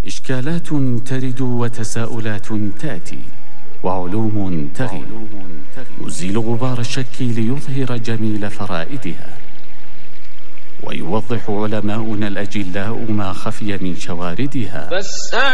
إشكالات ترد وتساؤلات تأتي وعلوم تغيب، يزيل غبار الشك ليظهر جميل فرائدها، ويوضح علماؤنا الأجلاء ما خفي من شواردها.